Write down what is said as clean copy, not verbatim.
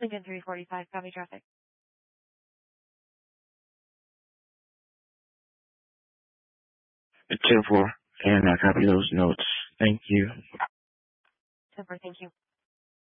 Lincoln 345, copy traffic. 10-4, and I copy those notes. Thank you. 10-4, thank you.